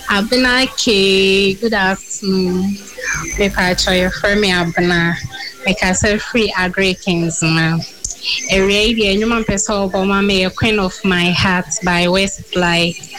Abena K, good afternoon. Make I try your firm Abena. Make I say free agri kings man. A radio, you man person Obama may a queen of my heart by Westlife.